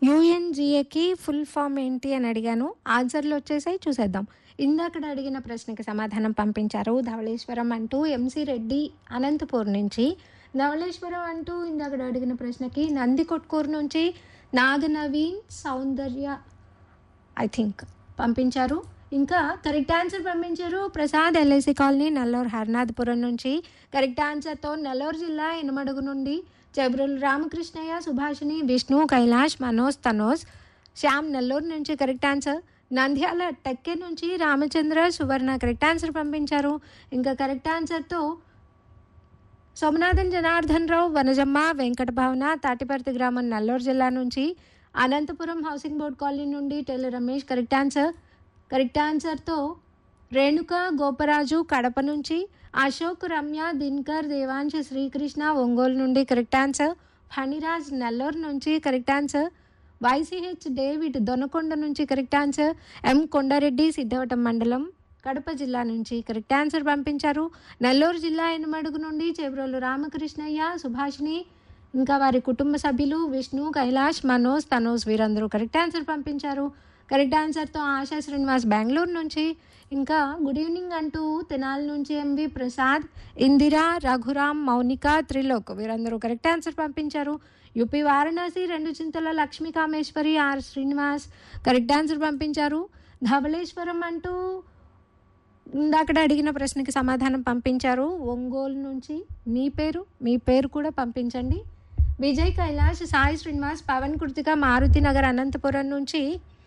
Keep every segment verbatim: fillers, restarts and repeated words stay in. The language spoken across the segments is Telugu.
యూఎన్‌జీఏకి ఫుల్ ఫామ్ ఏంటి అని అడిగాను. ఆన్సర్‌లు వచ్చేసాయి చూసేద్దాం. ఇందాకడ అడిగిన ప్రశ్నకి సమాధానం పంపించారు ధవళేశ్వరం అంటూ ఎంసీ రెడ్డి అనంతపూర్ నుంచి. ధవళేశ్వరం అంటూ ఇందాకడ అడిగిన ప్రశ్నకి నందికొట్కూరు నుంచి నాగనవీన్ సౌందర్య ఐ థింక్ పంపించారు. ఇంకా కరెక్ట్ ఆన్సర్ పంపించారు ప్రసాద్ ఎల్ఐసి కాలనీ నల్లూరు హరినాథపురం నుంచి. కరెక్ట్ ఆన్సర్తో నెల్లూరు జిల్లా ఇనమడుగు నుండి జబరుల్ రామకృష్ణయ్య, సుభాషిణి, విష్ణు, కైలాష్, మనోజ్, తనోజ్, శ్యామ్ నెల్లూరు నుంచి కరెక్ట్ ఆన్సర్. నంద్యాల టెక్కే నుంచి రామచంద్ర, సువర్ణ కరెక్ట్ ఆన్సర్ పంపించారు. ఇంకా కరెక్ట్ ఆన్సర్తో సోమనాథన్ జనార్దన్ రావు, వనజమ్మ, వెంకట భావన, తాటిపర్తి గ్రామం నెల్లూరు జిల్లా నుంచి. అనంతపురం హౌసింగ్ బోర్డ్ కాలనీ నుండి టెల్లి రమేష్ కరెక్ట్ ఆన్సర్. కరెక్ట్ ఆన్సర్తో రేణుక గోపరాజు కడప నుంచి. అశోక్, రమ్య, దినకర్, దేవాంశ, శ్రీకృష్ణ ఒంగోలు నుండి కరెక్ట్ ఆన్సర్. ఫణిరాజ్ నెల్లూరు నుంచి correct answer. YCH David Donakonda నుంచి కరెక్ట్ ఆన్సర్. ఎం కొండారెడ్డి సిద్ధవటం మండలం కడప జిల్లా నుంచి కరెక్ట్ ఆన్సర్ పంపించారు. నెల్లూరు జిల్లా ఎనమడుగు నుండి చెబ్రోలు రామకృష్ణయ్య, సుభాషిణి ఇంకా వారి కుటుంబ సభ్యులు విష్ణు, కైలాష్, మనోజ్, తనోజ్ వీరందరూ కరెక్ట్ ఆన్సర్ పంపించారు. కరెక్ట్ ఆన్సర్తో ఆశా శ్రీనివాస్ బెంగళూరు నుంచి. ఇంకా గుడ్ ఈవినింగ్ అంటూ తెనాలి నుంచి ఎంవి ప్రసాద్, ఇందిరా, రఘురామ్, మౌనిక, త్రిలోక్ వీరందరూ కరెక్ట్ ఆన్సర్ పంపించారు. యూపీ వారణాసి రెండు చింతల Lakshmi Kameshwari, are Srinivas correct answer పంపించారు. ధవళేశ్వరం అంటూ ఇందాకడ అడిగిన ప్రశ్నకి సమాధానం పంపించారు ఒంగోలు నుంచి. మీ పేరు మీ పేరు కూడా పంపించండి. విజయ్, కైలాష్, సాయి శ్రీనివాస్, పవన్, కృతిక, మారుతి నగర్ అనంతపురం నుంచి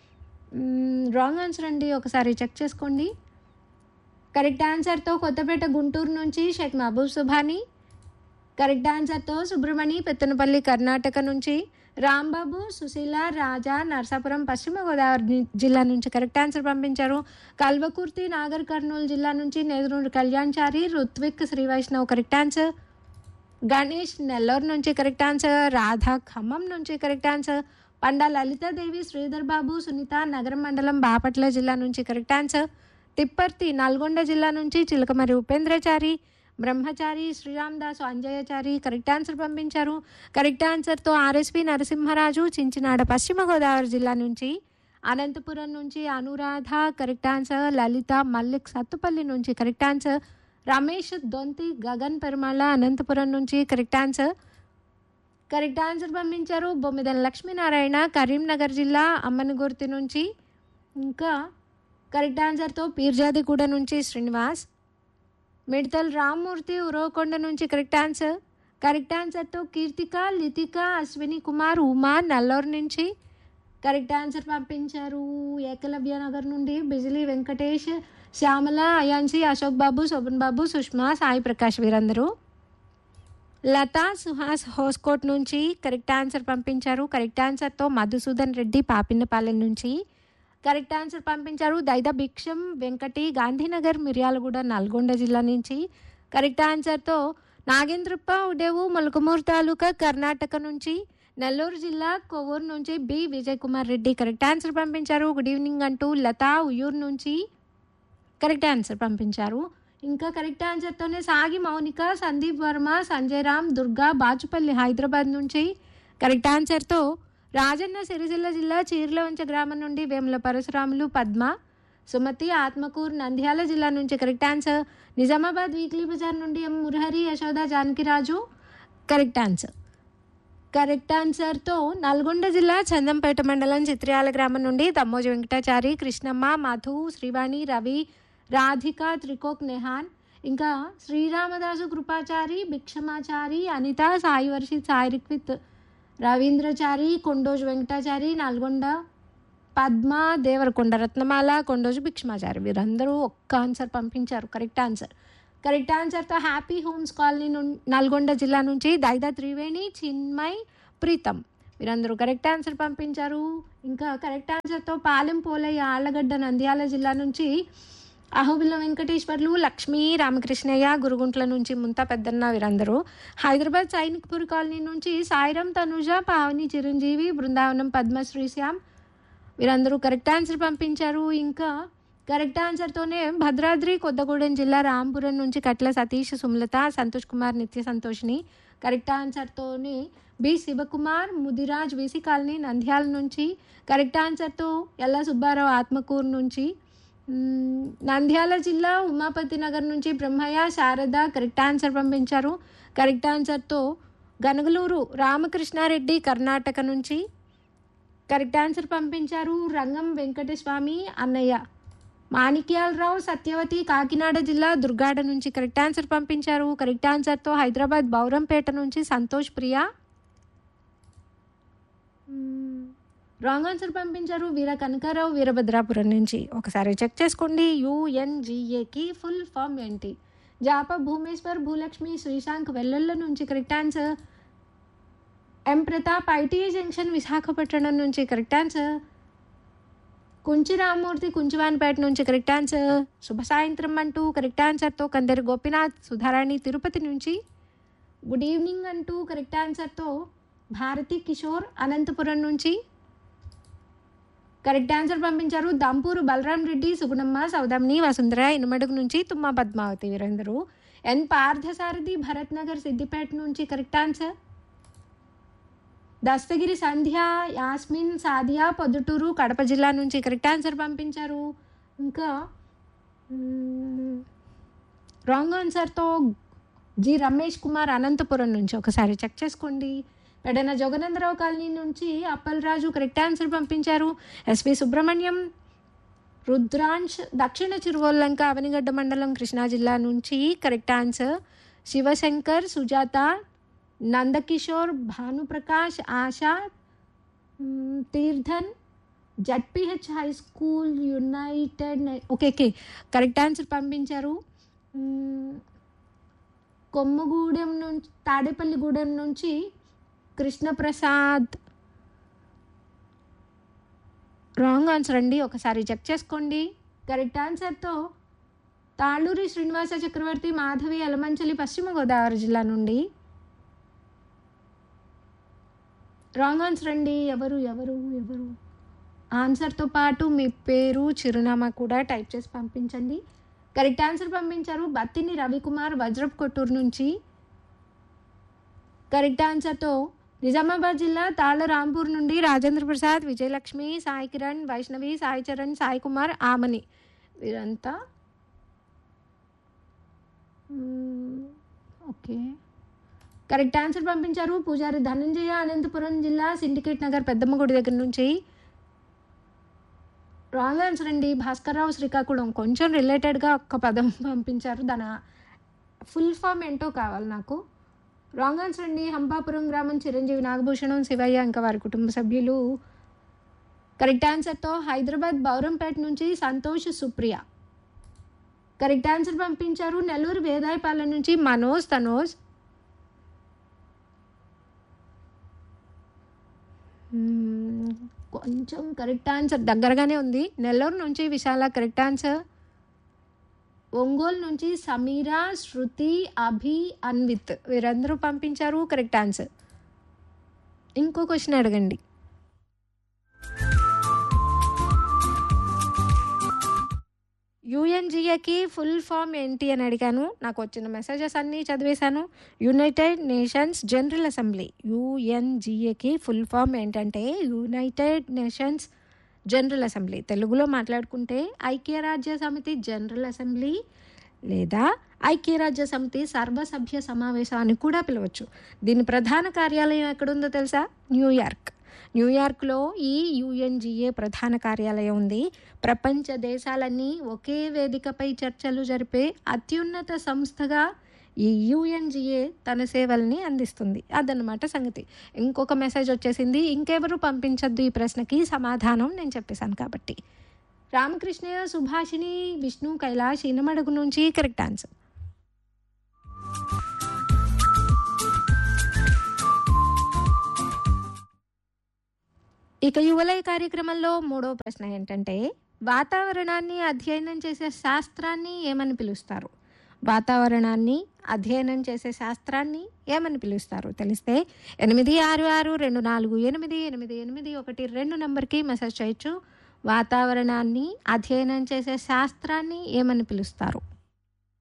రాంగ్ ఆన్సర్ అండి, ఒకసారి చెక్ చేసుకోండి. కరెక్ట్ ఆన్సర్తో కొత్తపేట గుంటూరు నుంచి షేక్ మహబూబ్ సుభాని. కరెక్ట్ ఆన్సర్తో సుబ్రమణి పెత్తనపల్లి కర్ణాటక నుంచి. రాంబాబు, సుశీల, రాజా నర్సాపురం పశ్చిమ గోదావరి జిల్లా నుంచి కరెక్ట్ ఆన్సర్ పంపించారు. కల్వకుర్తి నాగర్ కర్నూలు జిల్లా నుంచి నేదునూరు కళ్యాణ్చారి, రుత్విక్, శ్రీ వైష్ణవ్ కరెక్ట్ ఆన్సర్. గణేష్ నెల్లూరు నుంచి కరెక్ట్ ఆన్సర్. రాధా ఖమ్మం నుంచి కరెక్ట్ ఆన్సర్. పండా లలితాదేవి, శ్రీధర్ బాబు, సునీత నగరం మండలం బాపట్ల జిల్లా నుంచి కరెక్ట్ ఆన్సర్. తిప్పర్తి నల్గొండ జిల్లా నుంచి చిలకమరి ఉపేంద్రచారి, బ్రహ్మచారి, శ్రీరామదాసు, అంజయ్యచారి కరెక్ట్ ఆన్సర్ పంపించారు. కరెక్ట్ ఆన్సర్తో ఆర్ఎస్పి నరసింహరాజు, చించినాడ పశ్చిమ గోదావరి జిల్లా నుంచి. అనంతపురం నుంచి అనురాధ కరెక్ట్ ఆన్సర్. లలిత మల్లిక్ సత్తుపల్లి నుంచి కరెక్ట్ ఆన్సర్. రమేష్ దొంతి, గగన్ పెరుమాళ అనంతపురం నుంచి కరెక్ట్ ఆన్సర్. కరెక్ట్ ఆన్సర్ పంపించారు బొమ్మిదల లక్ష్మీనారాయణ, కరీంనగర్ జిల్లా అమ్మనగుర్తి నుంచి. ఇంకా కరెక్ట్ ఆన్సర్తో పీర్జాదిగూడ నుంచి శ్రీనివాస్. మిడతల్ రామ్మూర్తి ఉరవకొండ నుంచి కరెక్ట్ ఆన్సర్. కరెక్ట్ ఆన్సర్తో కీర్తిక, లితిక, అశ్విని కుమార్, ఉమా నల్లూరు నుంచి కరెక్ట్ ఆన్సర్ పంపించారు. ఏకలవ్య నగర్ నుండి బిజిలీ వెంకటేష్, శ్యామల, అయాన్సి, అశోక్ బాబు, శోభన్ బాబు, సుష్మా, సాయి ప్రకాష్ వీరందరూ. లతా సుహాస్ హోస్కోట్ నుంచి కరెక్ట్ ఆన్సర్ పంపించారు. కరెక్ట్ ఆన్సర్తో మధుసూదన్ రెడ్డి పాపిన్నపాలెం నుంచి కరెక్ట్ ఆన్సర్ పంపించారు. దైద భిక్షం వెంకటి, గాంధీనగర్ మిర్యాలగూడ నల్గొండ జిల్లా నుంచి కరెక్ట్ ఆన్సర్తో నాగేంద్రప్ప ఉడేవు, మొలకమూరు తాలూకా కర్ణాటక నుంచి. నెల్లూరు జిల్లా కొవ్వూరు నుంచి B Vijay Kumar Reddy correct answer పంపించారు. గుడ్ ఈవినింగ్ అంటూ లతా ఉయ్యూరు నుంచి కరెక్ట్ ఆన్సర్ పంపించారు. ఇంకా కరెక్ట్ ఆన్సర్తోనే సాగి మౌనిక, సందీప్ వర్మ, సంజయ్ రామ్, దుర్గా బాచుపల్లి హైదరాబాద్ నుంచి కరెక్ట్ ఆన్సర్తో రాజన్న సిరిసిల్ల జిల్లా చీర్లవంచ గ్రామం నుండి వేముల పరశురాములు, పద్మ, సుమతి, ఆత్మకూరు నంద్యాల జిల్లా నుంచి correct answer. Nizamabad weekly Bazar నుండి ఎం Murahari, Yashoda, Janakiraju correct answer. Correct ఆన్సర్తో నల్గొండ జిల్లా చందంపేట మండలం చిత్ర్యాల గ్రామం నుండి దమ్మోజి వెంకటాచారి, కృష్ణమ్మ, మధు, శ్రీవాణి, రవి, రాధిక, త్రికోక్, నెహాన్. ఇంకా శ్రీరామదాసు, కృపాచారి, భిక్షమాచారి, అనిత, సాయి వర్షిత్, సాయి రిక్విత్, రవీంద్రచారి, కొండోజు వెంకటాచారి, నల్గొండ, పద్మ, దేవరకొండ, రత్నమాల, కొండోజు భిక్షమాచారి వీరందరూ ఒక్క ఆన్సర్ పంపించారు కరెక్ట్ ఆన్సర్. కరెక్ట్ ఆన్సర్తో హ్యాపీ హోమ్స్ కాలనీ ను నల్గొండ జిల్లా నుంచి దైదా త్రివేణి, చిన్మయ్, ప్రీతం వీరందరూ కరెక్ట్ ఆన్సర్ పంపించారు. ఇంకా కరెక్ట్ ఆన్సర్తో పాలెం పోలయ్య, ఆళ్లగడ్డ నంద్యాల జిల్లా నుంచి. అహోబిల్ల వెంకటేశ్వర్లు, లక్ష్మీ, రామకృష్ణయ్య గురుగుంట్ల నుంచి ముంతా పెద్దన్న వీరందరూ. హైదరాబాద్ సైనిక్పూర్ కాలనీ నుంచి సాయిరామ్, తనుజ, పావని, చిరంజీవి, బృందావనం, పద్మ, శ్రీశ్యామ్ వీరందరూ కరెక్ట్ ఆన్సర్ పంపించారు. ఇంకా కరెక్ట్ ఆన్సర్తోనే భద్రాద్రి కొత్తగూడెం జిల్లా రాంపురం నుంచి కట్ల సతీష్, సుమలత, సంతోష్ కుమార్, నిత్య Santoshini correct ఆన్సర్తోనే B Shivakumar Mudiraj VC colony Nandyal నుంచి. కరెక్ట్ ఆన్సర్తో ఎల్ల సుబ్బారావు ఆత్మకూరు నుంచి. మ్, నంద్యాల జిల్లా ఉమాపతి నగర్ నుంచి బ్రహ్మయ్య శారద కరెక్ట్ ఆన్సర్ పంపించారు. కరెక్ట్ ఆన్సర్తో గనగలూరు రామకృష్ణారెడ్డి కర్ణాటక నుంచి కరెక్ట్ ఆన్సర్ పంపించారు. రంగం వెంకటస్వామి అన్నయ్య. మాణిక్యాలరావు సత్యవతి కాకినాడ జిల్లా దుర్గాడ నుంచి కరెక్ట్ ఆన్సర్ పంపించారు. కరెక్ట్ ఆన్సర్తో హైదరాబాద్ బౌరంపేట నుంచి సంతోష్ ప్రియా. రాంగ్ ఆన్సర్ పంపించారు వీర కనకారావు వీరభద్రాపురం నుంచి. ఒకసారి చెక్ చేసుకోండి. యుఎన్జిఏకి ఫుల్ ఫామ్ ఏంటి? జాప భూమేశ్వర్ భూలక్ష్మి శ్రీశాంక్ వెల్లెల్ల నుంచి కరెక్ట్ ఆన్సర్. ఎం ప్రతాప్ ఐటీఐ జంక్షన్ విశాఖపట్నం నుంచి కరెక్ట్ ఆన్సర్. కుంచి రామ్మూర్తి కుంచివానిపేట నుంచి కరెక్ట్ ఆన్సర్. శుభ సాయంత్రం అంటూ కరెక్ట్ ఆన్సర్తో కందరి గోపినాథ్ సుధారాణి తిరుపతి నుంచి. గుడ్ ఈవినింగ్ అంటూ కరెక్ట్ ఆన్సర్తో భారతి కిషోర్ అనంతపురం నుంచి కరెక్ట్ ఆన్సర్ పంపించారు. దంపూరు బలరాం రెడ్డి సుగుణమ్మ సౌదామిని వసుంధర ఇనుమడుగు నుంచి తుమ్మ పద్మావతి వీరందరూ. ఎన్ పార్థసారథి భరత్ నగర్ సిద్దిపేట నుంచి కరెక్ట్ ఆన్సర్. దస్తగిరి సంధ్య యాస్మిన్ సాదియా పొద్దుటూరు కడప జిల్లా నుంచి కరెక్ట్ ఆన్సర్ పంపించారు. ఇంకా రాంగ్ ఆన్సర్తో జి రమేష్ కుమార్ అనంతపురం నుంచి. ఒకసారి చెక్ చేసుకోండి. పెడన జోగనందరావు కాలనీ నుంచి అప్పలరాజు కరెక్ట్ ఆన్సర్ పంపించారు. ఎస్వి సుబ్రహ్మణ్యం రుద్రాంశ్ దక్షిణ చిరువల్లంక అవనిగడ్డ మండలం కృష్ణా జిల్లా నుంచి correct answer. Shivshankar Sujatha Nandakishore Bhanuprakash ASHA Theerthan ZPH high school United okay okay correct answer పంపించారు. కొమ్మగూడెం నుంచి తాడేపల్లిగూడెం నుంచి కృష్ణప్రసాద్ రాంగ్ ఆన్సర్ అండి. ఒకసారి చెక్ చేసుకోండి. కరెక్ట్ ఆన్సర్తో తాళ్ళూరి శ్రీనివాస చక్రవర్తి మాధవి అలమంచలి పశ్చిమ గోదావరి జిల్లా నుండి రాంగ్ ఆన్సర్ అండి. ఎవరు ఎవరు ఎవరు ఆన్సర్తో పాటు మీ పేరు చిరునామా కూడా టైప్ చేసి పంపించండి. కరెక్ట్ ఆన్సర్ పంపించారు బత్తిని రవికుమార్ వజ్రప్ కొట్టూరు నుంచి. కరెక్ట్ ఆన్సర్తో నిజామాబాద్ జిల్లా తాళ్ళ రాంపూర్ నుండి రాజేంద్ర ప్రసాద్ విజయలక్ష్మి సాయి కిరణ్ వైష్ణవి సాయి చరణ్ సాయి కుమార్ ఆమని వీరంతా ఓకే కరెక్ట్ ఆన్సర్ పంపించారు. పూజారి ధనంజయ అనంతపురం జిల్లా సిండికేట్ నగర్ పెద్దమ్మగుడి దగ్గర నుంచి. రాంగ్ ఆన్సర్ అండి. భాస్కర్రావు శ్రీకాకుళం కొంచెం రిలేటెడ్గా ఒక్క పదం పంపించారు. దాని ఫుల్ ఫామ్ ఏంటో కావాలి నాకు. రాంగ్ ఆన్సర్ అండి. హంపాపురం గ్రామం చిరంజీవి నాగభూషణం శివయ్య ఇంకా వారి కుటుంబ సభ్యులు. కరెక్ట్ ఆన్సర్తో హైదరాబాద్ బౌరంపేట నుంచి సంతోష్ సుప్రియ కరెక్ట్ ఆన్సర్ పంపించారు. నెల్లూరు వేదాయపాలెం నుంచి మనోజ్ తనోజ్. కొంచెం కరెక్ట్ ఆన్సర్ దగ్గరగానే ఉంది. నెల్లూరు నుంచి విశాల కరెక్ట్ ఆన్సర్. ఒంగోలు నుంచి సమీరా శృతి అభి అన్విత్ వీరందరూ పంపించారు కరెక్ట్ ఆన్సర్. ఇంకో క్వశ్చన్ అడగండి. యుఎన్జిఏకి ఫుల్ ఫామ్ ఏంటి అని అడిగాను. నాకు వచ్చిన మెసేజెస్ అన్నీ చదివేశాను. United nations general assembly. యుఎన్జిఏకి full form ఏంటంటే యునైటెడ్ నేషన్స్ జనరల్ అసెంబ్లీ. తెలుగులో మాట్లాడుకుంటే ఐక్యరాజ్య సమితి జనరల్ అసెంబ్లీ లేదా ఐక్యరాజ్య సమితి సర్వసభ్య సమావేశం అని కూడా పిలవచ్చు. దీని ప్రధాన కార్యాలయం ఎక్కడుందో తెలుసా? న్యూయార్క్. న్యూయార్క్లో ఈ యుఎన్జిఏ ప్రధాన కార్యాలయం ఉంది. ప్రపంచ దేశాలన్నీ ఒకే వేదికపై చర్చలు జరిపే అత్యున్నత సంస్థగా ఈ యుఎన్జిఏ తన సేవల్ని అందిస్తుంది. అదన్నమాట సంగతి. ఇంకొక మెసేజ్ వచ్చేసింది. ఇంకెవరు పంపించద్దు ఈ ప్రశ్నకి సమాధానం నేను చెప్పేశాను కాబట్టి. రామకృష్ణయ్య సుభాషిణి విష్ణు కైలాష్ ఇనమడుగు నుంచి కరెక్ట్ ఆన్సర్. ఇక యువలయ కార్యక్రమంలో మూడో ప్రశ్న ఏంటంటే వాతావరణాన్ని అధ్యయనం చేసే శాస్త్రాన్ని ఏమని పిలుస్తారు? వాతావరణాన్ని అధ్యయనం చేసే శాస్త్రాన్ని ఏమని పిలుస్తారు తెలిస్తే ఎనిమిది ఆరు ఆరు రెండు నాలుగు ఎనిమిది ఎనిమిది ఎనిమిది ఒకటి రెండు నంబర్కి మెసేజ్ చేయొచ్చు. వాతావరణాన్ని అధ్యయనం చేసే శాస్త్రాన్ని ఏమని పిలుస్తారు?